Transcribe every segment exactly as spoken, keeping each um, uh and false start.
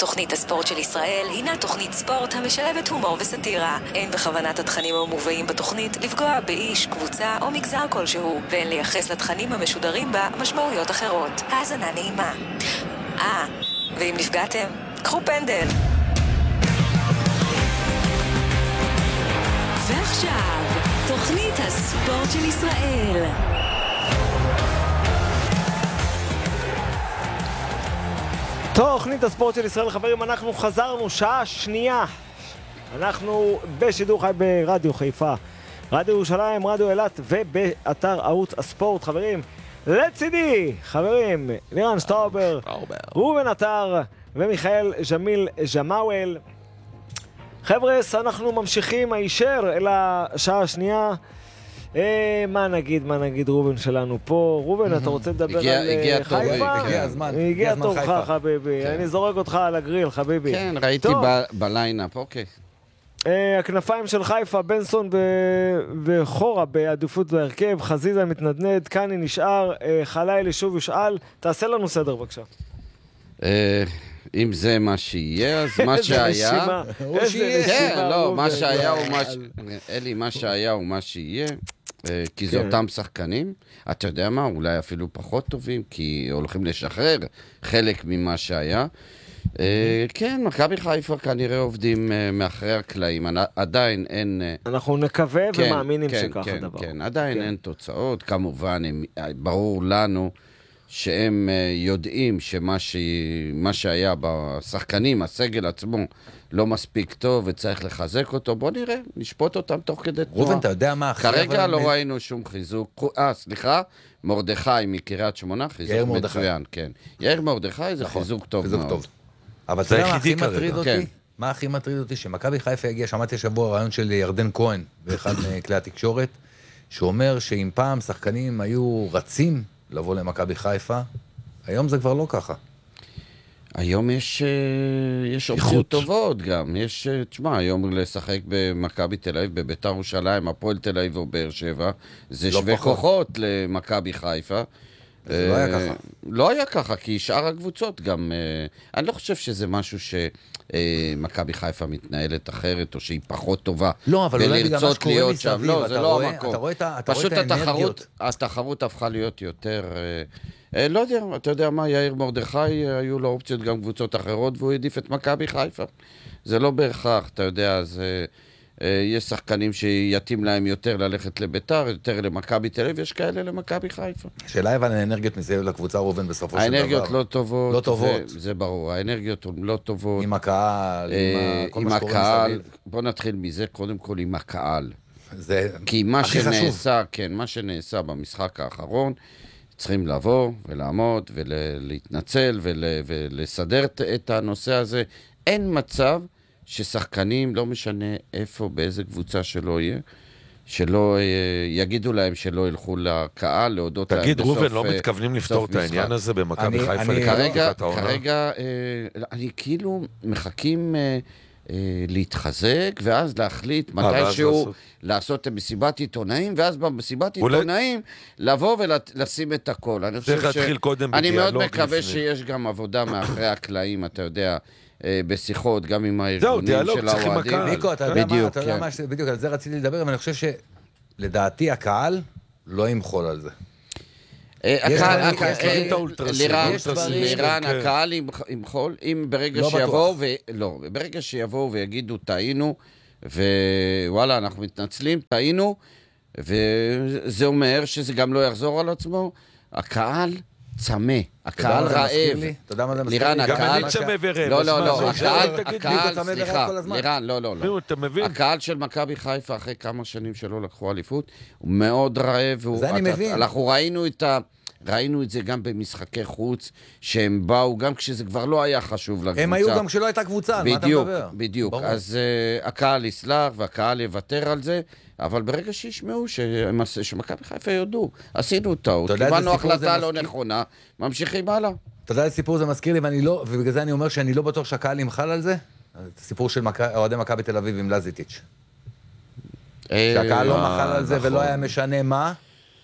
תוכנית הספורט של ישראל הינה תוכנית ספורט המשלבת הומור וסטירה. אין בכוונת התכנים המובאים בתוכנית לפגוע באיש, קבוצה או מגזר כלשהו, ואין לייחס לתכנים המשודרים בה משמעויות אחרות. האזנה נעימה. אה, ואם נפגעתם, קחו פנדל. ועכשיו, תוכנית הספורט של ישראל. תוכנית הספורט של ישראל, חברים, אנחנו חזרנו שעה שנייה. אנחנו בשידור חי ברדיו חיפה, רדיו ירושלים, רדיו אילת ובאתר ערוץ הספורט, חברים. לצידי, חברים, לירן שטאובר, ראובן עטר ומיכאל ג'מיל ג'מאוול. חבר'ס, אנחנו ממשיכים הישר אל השעה השנייה. אה, מה נגיד, מה נגיד ראובן שלנו פה? ראובן, אתה רוצה לדבר על חיפה? הגיע הזמן. הגיע תורך, חביבי. אני זורק אותך על הגריל, חביבי. כן, ראיתי בליינאפ, אוקיי. הכנפיים של חיפה, בנסון וחורה בעדיפות בהרכב, חזיזה מתנדנד, קני נשאר, חלילי שוב יושאל. תעשה לנו סדר, בבקשה. אם זה מה שיהיה, אז מה שהיה... כן, לא, מה שהיה הוא מה ש... אלי, מה שהיה הוא מה שיהיה, כי זה אותם שחקנים. אתה יודע מה, אולי אפילו פחות טובים, כי הולכים לשחרר חלק ממה שהיה. כן, מכבי חיפה כנראה עובדים מאחרי הקלעים, עדיין אין... אנחנו נקווה ומאמינים שכך הדבר. כן, עדיין אין תוצאות, כמובן, ברור לנו שהם יודעים שמה ש... מה שהיה בשחקנים, הסגל עצמו, לא מספיק טוב וצריך לחזק אותו. בוא נראה, נשפוט אותם תוך כדי תנועה. רובן, אתה יודע מה אחרי... כרגע לא ראינו שום חיזוק. אה, סליחה, מרדכי מקריית שמונה, חיזוק מצוין, כן. יאיר מרדכי זה חיזוק טוב מאוד. אבל אתה יודע מה הכי מטריד אותי? מה הכי מטריד אותי? שמכבי חיפה הגיע, שמעתי השבוע רעיון של ירדן כהן, באחד מכלי התקשורת, שאומר שאם פעם שחקנים היו רצים לבוא למכבי חיפה, היום זה כבר לא ככה. היום יש, יש אופציות טובות גם. יש, תשמע, היום לשחק במכבי תל אביב, בביתר ירושלים, הפועל תל אביב או באר שבע, זה לא שווה פחות. כוחות למכבי חיפה. זה לא היה ככה. לא היה ככה, כי שאר הקבוצות גם... אני לא חושב שזה משהו שמכבי חיפה מתנהלת אחרת, או שהיא פחות טובה. לא, אבל אולי בגלל מה שקורה מסביב. לא, זה לא המקום. אתה רואה את האנרגיות. פשוט התחרות, התחרות הפכה להיות יותר... לא יודע, אתה יודע מה, יאיר מרדכי, היו לו אופציות גם קבוצות אחרות, והוא העדיף את מכבי חיפה. זה לא בהכרח, אתה יודע, זה... יש שחקנים שיתאים להם יותר ללכת לביתר, יותר למכבי תל אביב, יש כאלה למכבי חיפה. שאלה אבל האנרגיות מסביב לקבוצה רובן בסופו של דבר. האנרגיות לא טובות. לא טובות. זה, זה ברור, האנרגיות לא טובות. עם הקהל, עם כל מה שקורה מסביב. בוא נתחיל מזה, קודם כל עם הקהל. זה כי מה שנעשה, כן, מה שנעשה במשחק האחרון, צריכים לבוא ולעמוד ולהתנצל ולסדר את הנושא הזה. אין מצב ששחקנים, לא משנה איפה, באיזה קבוצה שלא יהיה, שלא יגידו להם שלא ילכו לקהל, להודות להם בסוף משחק. תגיד, רובן, לא מתכוונים לפתור את העניין הזה במכבי חיפה לקראת העונה? כרגע, אני כאילו מחכים להתחזק, ואז להחליט מתישהו לעשות מסיבת עיתונאים, ואז במסיבת עיתונאים לבוא ולשים את הכל. אני מאוד מקווה שיש גם עבודה מאחרי הקלעים, אתה יודע, בשיחות, גם עם הארגונים של האוהדים. מיקו, אתה יודע מה, בדיוק על זה רציתי לדבר, אבל אני חושב שלדעתי הקהל לא ימחול על זה. לירן, הקהל ימחול, אם ברגע שיבואו, לא, ברגע שיבואו ויגידו, טעינו, ווואלה, אנחנו מתנצלים, טעינו, וזה אומר שזה גם לא יחזור על עצמו, הקהל צמא, הקהל רעב. לירן, הקהל... לא, לא, לא, הקהל, סליחה, לירן, לא, לא, לא. הקהל של מכבי חיפה, אחרי כמה שנים שלא לקחו אליפות, הוא מאוד רעב. זה אני מבין. אנחנו ראינו את ה... ראינו את זה גם במשחקי חוץ, שהם באו, גם כשזה כבר לא היה חשוב לקבוצה. הם היו גם כשלא הייתה קבוצה, מה אתה מדבר? בדיוק, בדיוק. אז הקהל יסלח, והקהל יוותר על זה, אבל ברגע שישמעו שמכבי חיפה יודו, עשינו טעות, קיבלנו החלטה לא נכונה, ממשיכים הלאה. אתה יודע, הסיפור זה מזכיר לי, ובגלל זה אני אומר שאני לא בטוח שהקהל ימחל על זה, הסיפור של אוהדי מכבי תל אביב עם לזיטיץ'. שהקהל לא מחל על זה ולא היה משנה מה,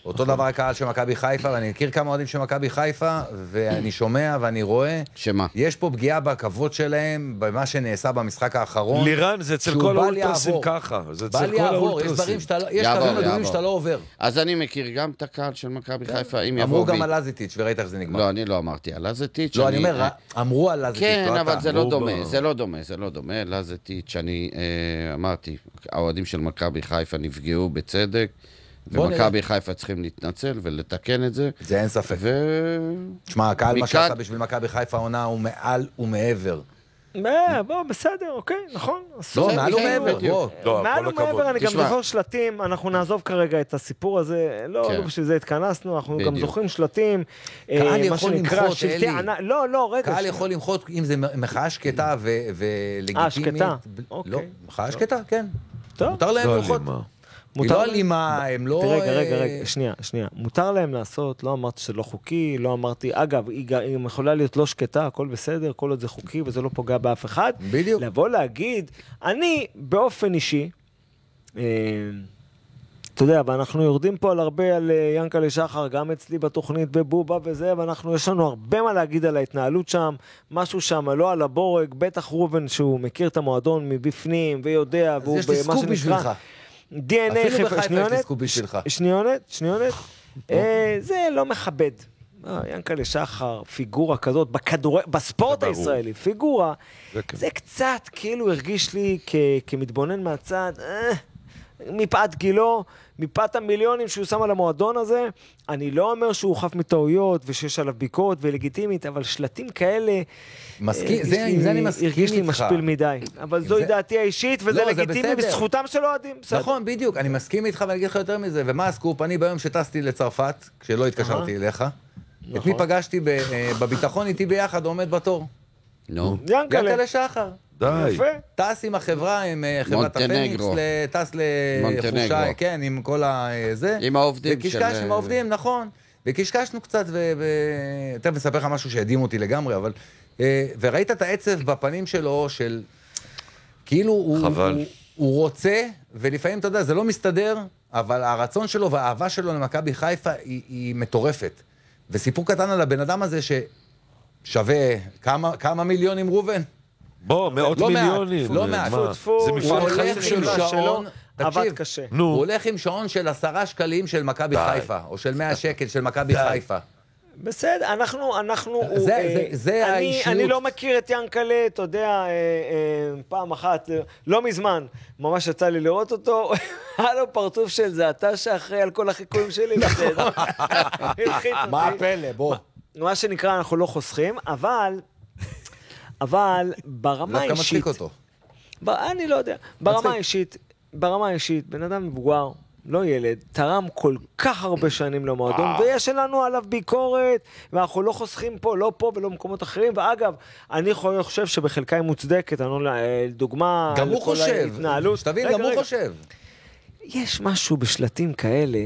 אותו דבר הקהל של מכבי חיפה, ואני מכיר כמה אוהדים של מכבי חיפה, ואני שומע ואני רואה, שמה? יש פה פגיעה בכבוד שלהם, במה שנעשה במשחק האחרון. לירן, זה אצל כל האולטרסים ככה. זה אצל כל האולטרסים. יש קווים אדומים שאתה לא עובר. אז אני מכיר גם את הקהל של מכבי חיפה, אם יבוא... אמרו גם על לזיטיץ' וראית איך זה נגמר. לא, אני לא אמרתי על לזיטיץ'. לא, אני אומר, אמרו על לזיטיץ', כן, אבל זה לא דומה, זה לא דומה, זה לא דומה. לזיטיץ', אני אמרתי, האוהדים של מכבי חיפה נפגעו בצדק, ומכבי חיפה צריכים להתנצל ולתקן את זה. זה אין ספק. תשמע, הקהל מה שעשה בשביל מכבי חיפה עונה הוא מעל ומעבר. בוא, בסדר, אוקיי, נכון. לא, מעל ומעבר, בוא. מעל ומעבר, אני גם זוכר שלטים, אנחנו נעזוב כרגע את הסיפור הזה, לא בשביל זה התכנסנו, אנחנו גם זוכרים שלטים, קהל יכול למחות, אלי. לא, לא, רגע. קהל יכול למחות אם זה מחאה שקטה ולגיטימית. אה, שקטה, אוקיי. לא, מחאה שקטה, כן. טוב. מותר להם למחות. היא לא אלימה, הם לא... רגע, רגע, רגע, שנייה, שנייה. מותר להם לעשות, לא אמרתי שזה לא חוקי, לא אמרתי, אגב, היא יכולה להיות לא שקטה, הכל בסדר, כל עוד זה חוקי וזה לא פוגע באף אחד. בדיוק. לבוא להגיד, אני באופן אישי, אתה יודע, ואנחנו יורדים פה על הרבה, על ינקלה שחר, גם אצלי בתוכנית בבובה וזה, ואנחנו, יש לנו הרבה מה להגיד על ההתנהלות שם, משהו שם, לא על הבורג, בטח רובן שהוא מכיר את המועדון מבפנים ויודע, והוא במה שנקרא... בשבילך. די אן איי חיפה, שניונת, שניונת, שניונת, זה לא מכבד. ינקלה שחר, פיגורה כזאת, בספורט הישראלי, פיגורה, זה קצת כאילו הרגיש לי כמתבונן מהצד, מפאת גילו, מפאת המיליונים שהוא שם על המועדון הזה, אני לא אומר שהוא חף מטעויות ושיש עליו ביקורת ולגיטימית, אבל שלטים כאלה, מסכים, זה, עם זה אני מסכים איתך. הרגיש לי משפיל מדי, אבל זוהי דעתי האישית, וזה לגיטימי בזכותם של אוהדים. נכון, בדיוק, אני מסכים איתך ואני אגיד לך יותר מזה, ומה הסקופ? אני ביום שטסתי לצרפת, כשלא התקשרתי אליך, את מי פגשתי בביטחון איתי ביחד, עומד בתור. נו. ינקלה שחר. די. טס עם החברה, עם חברת הפניקס, טס לחופשה, כן, עם כל הזה. עם העובדים של... וקשקש עם העובדים, נכון. וקשקשנו קצת, ותכף מספר לך משהו שהדהים אותי לגמרי, אבל... וראית את העצב בפנים שלו, של... כאילו הוא רוצה, ולפעמים, אתה יודע, זה לא מסתדר, אבל הרצון שלו והאהבה שלו למכבי חיפה היא מטורפת. וסיפור קטן על הבן אדם הזה ששווה כמה מיליונים רובן? בוא, מאות מיליונים. לא מעט. זה מפעל חיים שלו. עבד קשה. הוא הולך עם שעון של עשרה שקלים של מכבי חיפה, או של מאה שקל של מכבי חיפה. בסדר, אנחנו, אנחנו, זה האישיות. אני לא מכיר את ינקלה, אתה יודע, פעם אחת, לא מזמן, ממש יצא לי לראות אותו, היה לו פרצוף של זה, אתה שאחראי על כל החיקויים שלי, בסדר. מה הפלא, בוא. מה שנקרא, אנחנו לא חוסכים, אבל... אבל ברמה האישית... דווקא מצחיק אותו. אני לא יודע. ברמה האישית, ברמה האישית, בן אדם מבוגר, לא ילד, תרם כל כך הרבה שנים למועדון, ויש לנו עליו ביקורת, ואנחנו לא חוסכים פה, לא פה ולא במקומות אחרים, ואגב, אני חושב שבחלקה היא מוצדקת, אני לא דוגמה... גם הוא חושב, שתבין, גם הוא חושב. יש משהו בשלטים כאלה,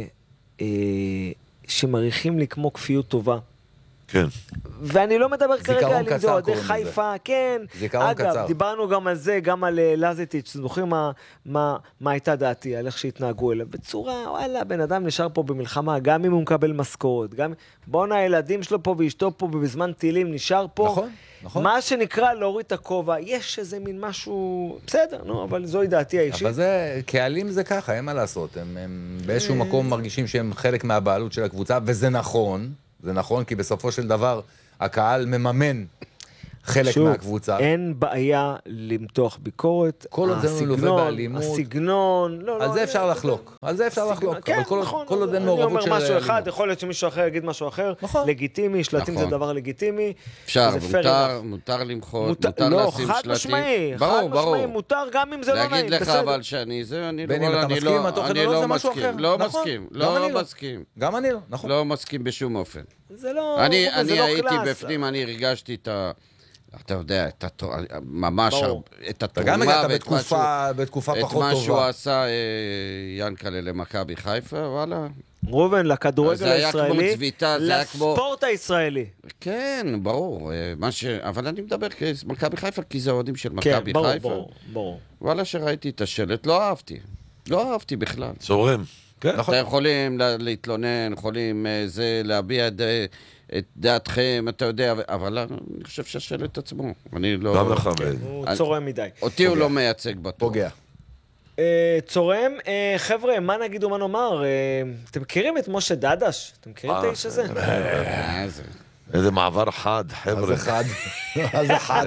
שמריחים לי כמו כפיות טובה. כן. ואני לא מדבר כרגע על זה אוהדי חיפה, כן. אגב, דיברנו גם על זה, גם על לזיטיץ', זוכרים מה הייתה דעתי, על איך שהתנהגו אליו. בצורה, וואלה, בן אדם נשאר פה במלחמה, גם אם הוא מקבל משכורת, גם בואנה, הילדים שלו פה ואשתו פה, ובזמן טילים נשאר פה. נכון, נכון. מה שנקרא להוריד את הכובע, יש איזה מין משהו, בסדר, נו, אבל זוהי דעתי האישית. אבל זה, קהלים זה ככה, אין מה לעשות. הם באיזשהו מקום מרגישים שהם חלק מהבעלות של הקבוצה, וזה נכון. זה נכון, כי בסופו של דבר הקהל מממן חלק שוב, מהקבוצה. אין בעיה למתוח ביקורת. כל עוד זה מלווה באלימות. הסגנון, לא, על לא, זה אפשר לחלוק. על זה אפשר לחלוק. כן, אבל כל, נכון. כל עוד אין מעורבות של... אני אומר משהו אחד, יכול להיות שמישהו אחר יגיד משהו אחר. נכון. לגיטימי, שלטים נכון. זה דבר לגיטימי. אפשר, מותר, מותר למחות, מותר לא, לשים שלטים. חד משמעי, ברור, חד ברור. משמעי, מותר גם אם זה לא נעים. להגיד לך אבל שאני זה, אני לא, בין אם אתה מסכים עם התוכן או לא, זה משהו אחר. לא מסכים, לא מסכים. גם אני לא, נכון. לא מסכים בשום אופן. זה לא, זה לא קלאס. אני הייתי בפנים, אני הרגשתי את ה... אתה יודע, ממש את התרומה, גם הגעת בתקופה פחות טובה. את מה שהוא עשה ינקלה למכבי חיפה, וואלה. רובן, לכדורגל הישראלי, לספורט כמו... הישראלי. כן, ברור. ש... אבל אני מדבר כמכבי חיפה, כי זה אוהדים של מכבי כן, חיפה. ברור, ברור. וואלה, שראיתי את השלט, לא אהבתי. לא אהבתי בכלל. צורם. אתם יכולים להתלונן, יכולים להביע את דעתכם, אתה יודע, אבל אני חושב שהשלט עצמו, אני לא... גם לכבד. הוא צורם מדי. אותי הוא לא מייצג בטוח. פוגע. צורם, חבר'ה, מה נגיד ומה נאמר? אתם מכירים את משה דדש? אתם מכירים את האיש הזה? איזה מעבר חד, חבר'ה. אז אחד. אז אחד.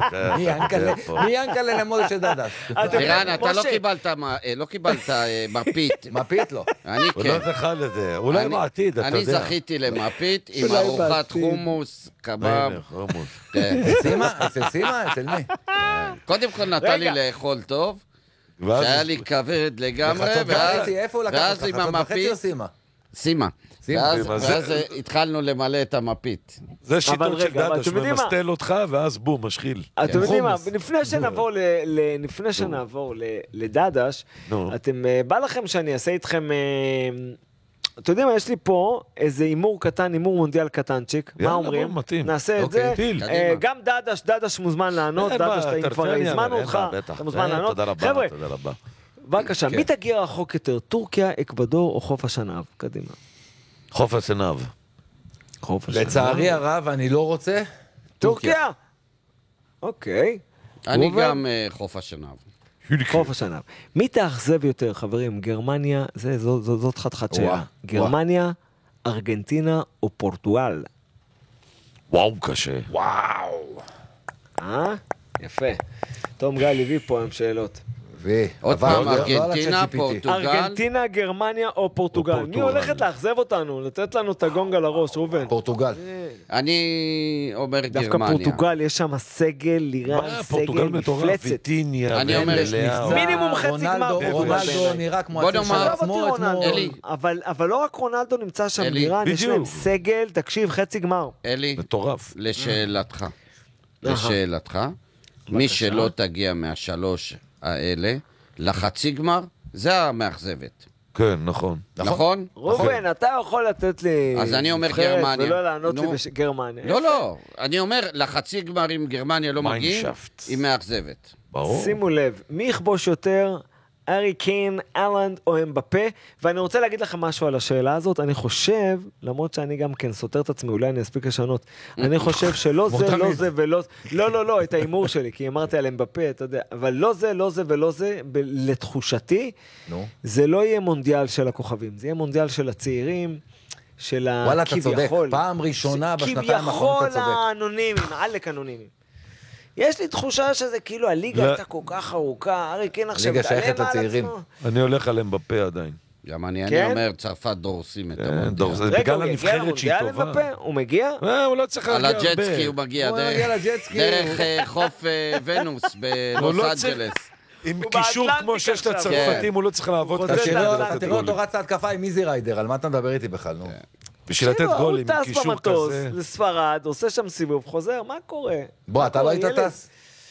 מי ינקלה למשה דדש? אירן, אתה לא קיבלת, לא קיבלת מפית. מפית לא. אני הוא כן. לא זכה לזה, אולי בעתיד, אתה יודע. אני זכיתי למפית עם ארוחת חומוס, קבב. סימה? אצל סימה? אצל מי? קודם כל נתן לי לאכול טוב. שהיה לי כבד לגמרי, ואז עם המפית, סימה, ואז התחלנו למלא את המפית. זה שיטות של דדש, ממסטל אותך, ואז בום, משחיל. אתם יודעים מה, לפני שנעבור לדדש, אתם, בא לכם שאני אעשה איתכם, אתם יודעים מה, יש לי פה איזה אימור קטן, אימור מונדיאל קטנצ'יק, מה אומרים? נעשה את זה, גם דדש, דדש מוזמן לענות, דדש, אם כבר הזמנו אותך, אתה מוזמן לענות. חבר'ה, בבקשה, מי תגיע רחוק יותר, טורקיה, אקוודור או חוף השנהב? קדימה. חוף השנהב. לצערי הרב, אני לא רוצה. טורקיה? אוקיי. אני גם חוף השנהב. חוף השנהב. מי תאכזב יותר, חברים? גרמניה, זאת חתיכת שאלה. גרמניה, ארגנטינה או פורטוגל? וואו, קשה. וואו. אה? יפה. תום גל הביא פה עם שאלות. עוד פעם, ארגנטינה, פורטוגל. ארגנטינה, גרמניה או פורטוגל. מי הולכת לאכזב אותנו? לתת לנו את הגונג על הראש, רובן. פורטוגל. אני אומר גרמניה. דווקא פורטוגל, יש שם סגל, לירן, סגל, מפלצת. אני אומר, מינימום חצי גמר. רונלדו נראה כמו עצמו עצמו. אבל לא רק רונלדו נמצא שם, לירן, יש להם סגל, תקשיב, חצי גמר. אלי, מטורף. לשאלתך. לשאלתך. מי שלא תגיע מהשלוש האלה, לחצי גמר, זה המאכזבת. כן, נכון. נכון? רובן, אתה יכול לתת לי... אז אני אומר גרמניה. ולא לענות לי בגרמניה. לא, לא. אני אומר, לחצי גמר אם גרמניה לא מגיעים, היא מאכזבת. ברור. שימו לב, מי יכבוש יותר, ארי קיין, אלנד או אמבפה? ואני רוצה להגיד לכם משהו על השאלה הזאת. אני חושב, למרות שאני גם כן סותר את עצמי, אולי אני אספיק לשנות, אני חושב שלא זה, לא זה ולא... לא, לא, לא, את האימור שלי, כי אמרתי על אמבפה, אתה יודע, אבל לא זה, לא זה ולא זה, לתחושתי, זה לא יהיה מונדיאל של הכוכבים, זה יהיה מונדיאל של הצעירים, של הכביכול. וואלה, אתה צודק, פעם ראשונה בשנתיים האחרונות אתה צודק. כביכול האנונימיים, עלק אנונימיים. יש לי תחושה שזה כאילו הליגה הייתה כל כך ארוכה, ארי קיין עכשיו מתעלם על עצמו. אני הולך על אמבפה עדיין. גם אני, אני אומר, צרפת דורסים את המונדיאל. רגע, הוא יגיע למונדיאל אמבפה? הוא מגיע? הוא לא צריך להגיע הרבה. על הג'טסקי הוא מגיע, דרך חוף ונוס בלוס אנג'לס. עם קישור כמו שיש לצרפתים, הוא לא צריך לעבוד קשה. תראה אותו רץ להתקפה עם איזי ריידר, על מה אתה מדבר איתי בכלל, נו? בשביל לתת גולים עם קישור כזה. הוא טס במטוס לספרד, עושה שם סיבוב, חוזר, מה קורה? בוא, אתה לא היית טס?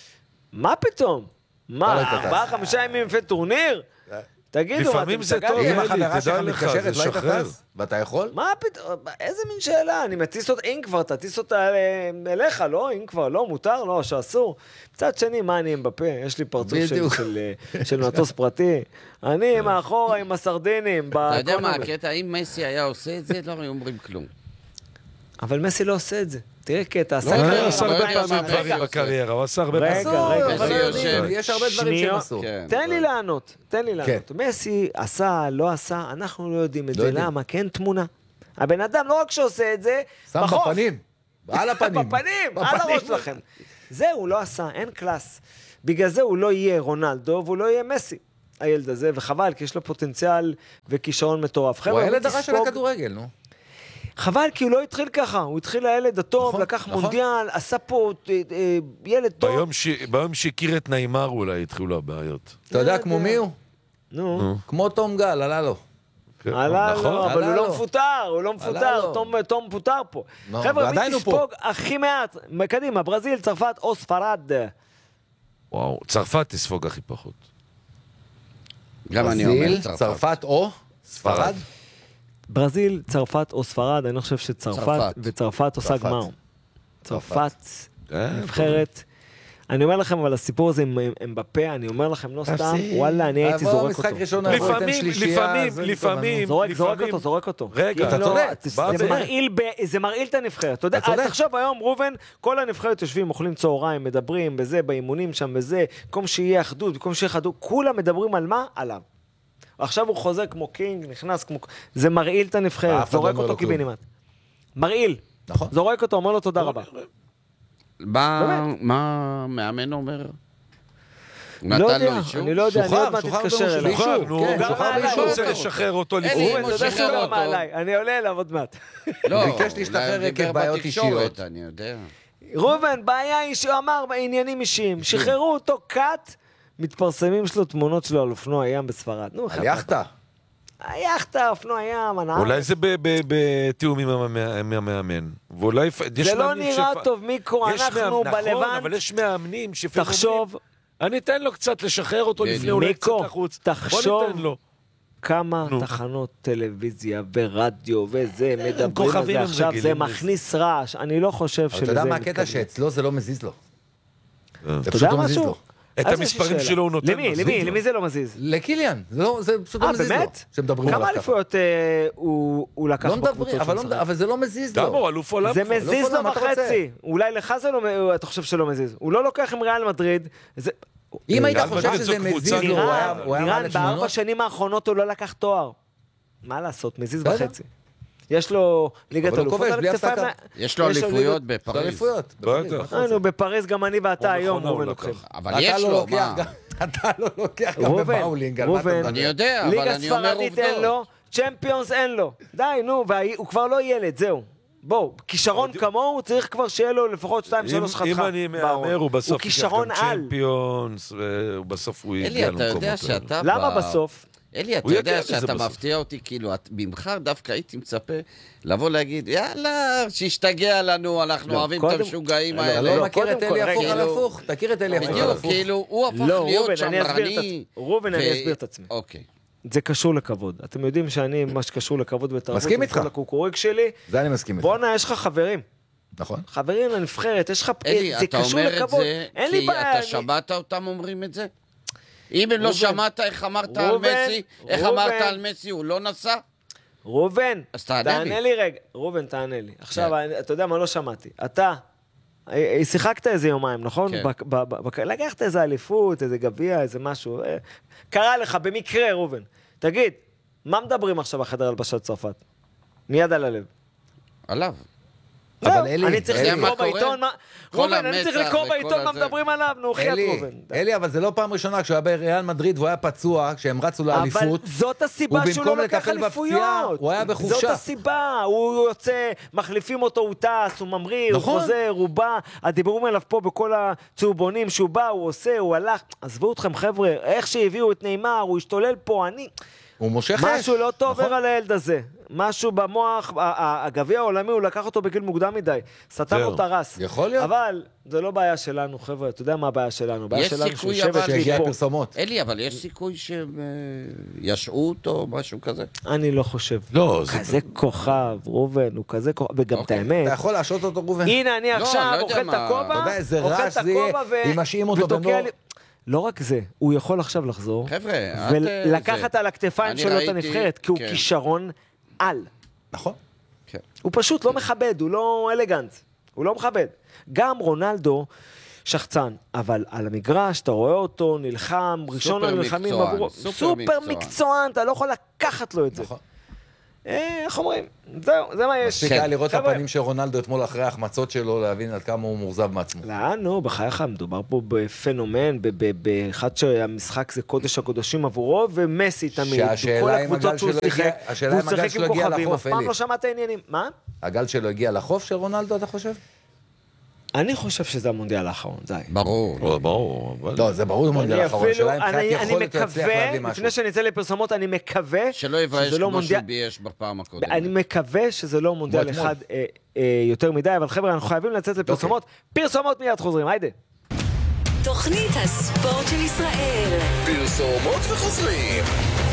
מה פתאום? מה, ארבעה, חמישה ימים לפני טורניר? תגידו, לפעמים זה טוב, אם החברה שלך מתקשרת, לא היית טס? ואתה יכול? מה פתאום? איזה מין שאלה? אני מטיס אותה, אם כבר, תטיס אותה אליך, לא? אם כבר, לא, מותר, לא, שאסור. מצד שני, מה אני אמבפה? יש לי פרצוף של מטוס פרטי. אני מאחורה עם הסרדינים. אתה יודע מה הקטע? אם מסי היה עושה את זה, לא היו אומרים כלום. אבל מסי לא עושה את זה. תראה קטע, הוא עשה הרבה פעמים דברים בקריירה, הוא עשה הרבה פעמים. רגע, רגע, יש הרבה דברים שהם עשו. תן לי לענות, תן לי לענות. מסי עשה, לא עשה, אנחנו לא יודעים את זה, למה? כן תמונה. הבן אדם לא רק שעושה את זה, שם בפנים, על הפנים. בפנים, על הראש שלכם. זה הוא לא עשה, אין קלאס. בגלל זה הוא לא יהיה רונלדו, והוא לא יהיה מסי. הילד הזה, וחבל, כי יש לו פוטנציאל וכישרון מטורף. הוא הילד הרע של הכדורגל, נו. חבל, כי הוא לא התחיל ככה, הוא התחיל לילד הטוב, לקח מונדיאל, עשה פה ילד טוב. ביום שהכיר את ניימר אולי התחילו הבעיות. אתה יודע כמו מי הוא? נו. כמו תום גל, עלה לו. עלה לו, אבל הוא לא מפוטר, הוא לא מפוטר, תום מפוטר פה. חבר'ה, מי תספוג הכי מעט? קדימה, ברזיל, צרפת או ספרד? וואו, צרפת תספוג הכי פחות. גם אני אומר צרפת. צרפת או ספרד? ברזיל, צרפת או ספרד, אני לא חושב שצרפת וצרפת עושה גמר. צרפת, נבחרת, אני אומר לכם, אבל הסיפור הזה הם בפה, אני אומר לכם, לא סתם, וואלה, אני הייתי זורק אותו. לפעמים, לפעמים, לפעמים. זורק אותו, זורק אותו. רגע, אתה צודק. זה מרעיל את הנבחרת. אתה יודע, תחשוב היום, רובן, כל הנבחרת יושבים, אוכלים צהריים, מדברים בזה, באימונים שם בזה, במקום שיהיה אחדות, במקום שיהיה אחדות, כולם מדברים על מה? עליו. עכשיו הוא חוזר כמו קינג, נכנס כמו... זה מרעיל את הנבחרת, זורק אותו קיבינימט. מרעיל. זורק אותו, אומר לו תודה רבה. מה מאמן אומר? לא יודע, אני לא יודע, אני עוד מעט תתקשר אליו. שוחרר, נו, אני רוצה לשחרר אותו לפני. הוא יודע שהוא גם מעליי, אני עולה אליו עוד מעט. לא, ביקש להשתחרר עקב בעיות אישיות. אני יודע. רובן, בעיה אישית, הוא אמר בעניינים אישיים, שחררו אותו קאט, מתפרסמים שלו תמונות שלו על אופנוע ים בספרד. על יחטה. היחטה, אופנוע ים, הנהר. אולי זה בתיאום עם המאמן. זה לא נראה טוב, מיקרו, אנחנו בלבנט. נכון, אבל יש מאמנים שפעמים תחשוב. אני אתן לו קצת לשחרר אותו לפני אולי קצת לחוץ. תחשוב כמה תחנות טלוויזיה ורדיו וזה, מדברים על זה עכשיו, זה מכניס רעש. אני לא חושב שלזה... אתה יודע מה הקטע שאצלו זה לא מזיז לו. אתה יודע משהו? את המספרים שלו הוא נותן. למי? למי? למי זה לא מזיז? לקיליאן. זה פשוט לא מזיז לו. אה, באמת? כמה אליפויות הוא לקח בקבוצות של משחק? אבל זה לא מזיז לו. למה? הוא אלוף עולם. זה מזיז לו בחצי. אולי לך זה לא... אתה חושב שלא מזיז. הוא לא לוקח עם ריאל מדריד. אם היית חושב שזה מזיז לו, הוא היה מעלה תמונות. בארבע שנים האחרונות הוא לא לקח תואר. מה לעשות? מזיז בחצי. יש לו ליגת אלופות על הכתפיים. יש לו אליפויות בפריז. נו, בפריז גם אני ואתה היום רובן לוקחים. אבל יש לו, מה? אתה לא לוקח גם בבאולינג. אני יודע, אבל ליגה אני אומר ספרדית אין לו, צ'מפיונס אין לו. די, נו, הוא כבר לא ילד, זהו. בואו, כישרון כמוהו צריך כבר שיהיה לו לפחות שתיים שלוש חתכה. אם אני מאמר, הוא בסוף ייקח גם צ'מפיונס, ובסוף הוא יגיע למקומות. אלי, אתה יודע שאתה... למה בסוף? אלי, אתה יודע שאתה מפתיע אותי, כאילו, ממך דווקא הייתי מצפה לבוא להגיד, יאללה, שישתגע לנו, אנחנו אוהבים את המשוגעים האלה. אתה לא מכיר את אלי הפוך על הפוך? תכיר את אלי הפוך על הפוך. כאילו, הוא הפוך להיות שמרני. רובן, אני אסביר את עצמי. אוקיי. זה קשור לכבוד. אתם יודעים שאני, מה שקשור לכבוד בתרבות, מסכים איתך. לקוקוריק שלי. זה אני מסכים איתך. בוא'נה, יש לך חברים. נכון. חברים לנבחרת, יש לך... אלי, אתה אומר את זה כי אתה שמעת אותם אומרים את זה? אם לא שמעת איך אמרת על מסי, איך אמרת על מסי, הוא לא נסע? רובן, תענה לי רגע. רובן, תענה לי. עכשיו, אתה יודע מה לא שמעתי. אתה, שיחקת איזה יומיים, נכון? לקחת איזה אליפות, איזה גביע, איזה משהו. קרה לך במקרה, רובן. תגיד, מה מדברים עכשיו בחדר הלבשת צרפת? מיד על הלב. עליו. אבל אלי, אני צריך לקרוא בעיתון מה... רובן, אני צריך לקרוא בעיתון מה מדברים עליו, נו, חייאת רובן. אלי, אבל זה לא פעם ראשונה, כשהוא היה בריאל מדריד והוא היה פצוע, כשהם רצו לאליפות, אבל זאת הסיבה שהוא לא לקח אליפויות. הוא היה בחופשה. זאת הסיבה, הוא יוצא, מחליפים אותו, הוא טס, הוא ממריר, הוא חוזר, הוא בא, הדיבורים עליו פה בכל הצהובונים, שהוא בא, הוא עושה, הוא הלך. עזבו אתכם חבר'ה, איך שהביאו את נאמר, הוא השתולל פה, אני... הוא מושך אש. משהו לא טוב נכון. על הילד הזה. משהו במוח, הגביע העולמי, הוא לקח אותו בגיל מוקדם מדי. סתם לו תרס. יכול להיות. אבל זה לא בעיה שלנו, חבר'ה. אתה יודע מה הבעיה שלנו? בעיה שלנו שהוא שבט שיגיע פרסומות. אלי, אבל יש סיכוי שישעו אותו, משהו כזה? אני לא חושב. לא. כזה כוכב, רובן, הוא כזה כוכב, וגם את האמת. אתה יכול להשעות אותו, רובן? הנה, אני עכשיו אוכל את הכובע. אתה יודע, איזה רעש זה יהיה, אם משאים אותו בנור. לא רק זה, הוא יכול עכשיו לחזור, חבר'ה, ולקחת על הכתפיים שלו את הנבחרת, כי הוא כישרון על. נכון. הוא פשוט לא מכבד, הוא לא אלגנט, הוא לא מכבד. גם רונלדו שחצן, אבל על המגרש, אתה רואה אותו, נלחם, ראשון הנלחמים עבורו. סופר מקצוען, אתה לא יכול לקחת לו את זה. נכון. איך אומרים? זהו, זה מה יש. מספיק היה לראות את הפנים של רונלדו אתמול אחרי ההחמצות שלו, להבין עד כמה הוא מורזב מעצמו. לא, נו, בחייך, מדובר פה בפנומן, באחד שהמשחק זה קודש הקודשים עבורו, ומסי תמיד. שהשאלה אם הגל שלו הגיע, השאלה אם הגל שלו הגיע לחוף, אלי. אף פעם לא שמעת העניינים. מה? הגל שלו הגיע לחוף של רונלדו, אתה חושב? אני חושב שזה המונדיאל האחרון, די. ברור. ברור. לא, זה ברור המונדיאל האחרון. אני מקווה, לפני שנצא לפרסומות, אני מקווה שלא יבייש כמו שהוא בייש בפעם הקודמת. אני מקווה שזה לא מונדיאל אחד יותר מדי, אבל חבר'ה, אנחנו חייבים לצאת לפרסומות. פרסומות מיד חוזרים, היידה. תוכנית הספורט של ישראל. פרסומות וחוזרים.